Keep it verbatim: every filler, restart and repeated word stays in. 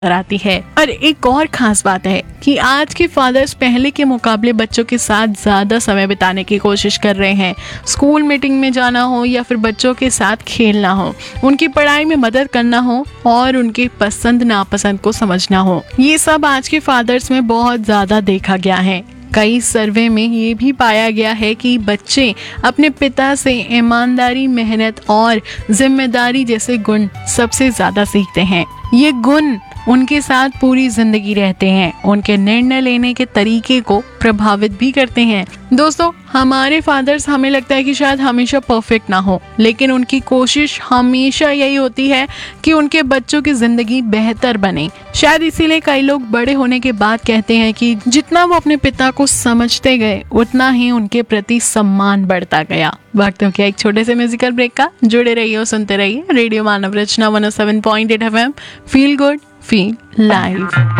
आती है। और एक और खास बात है कि आज के फादर्स पहले के मुकाबले बच्चों के साथ ज्यादा समय बिताने की कोशिश कर रहे हैं। स्कूल मीटिंग में जाना हो या फिर बच्चों के साथ खेलना हो, उनकी पढ़ाई में मदद करना हो और उनके पसंद नापसंद को समझना हो, ये सब आज के फादर्स में बहुत ज्यादा देखा गया है। कई सर्वे में ये भी पाया गया है कि बच्चे अपने पिता से ईमानदारी, मेहनत और जिम्मेदारी जैसे गुण सबसे ज्यादा सीखते हैं। ये गुण उनके साथ पूरी जिंदगी रहते हैं, उनके निर्णय लेने के तरीके को प्रभावित भी करते हैं। दोस्तों, हमारे फादर्स, हमें लगता है कि शायद हमेशा परफेक्ट ना हो, लेकिन उनकी कोशिश हमेशा यही होती है कि उनके बच्चों की जिंदगी बेहतर बने। शायद इसीलिए कई लोग बड़े होने के बाद कहते हैं कि जितना वो अपने पिता को समझते गए उतना ही उनके प्रति सम्मान बढ़ता गया। वक्त हो गया एक छोटे से म्यूजिकल ब्रेक का। जुड़े रहिए और सुनते रहिए रेडियो मानव रचना one O seven point eight F M. Feel good, feel live.